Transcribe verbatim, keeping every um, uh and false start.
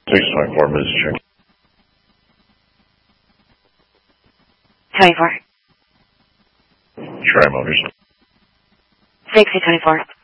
six twenty-four, Mister Chair. twenty-four. Tri Motors. sixty twenty-four.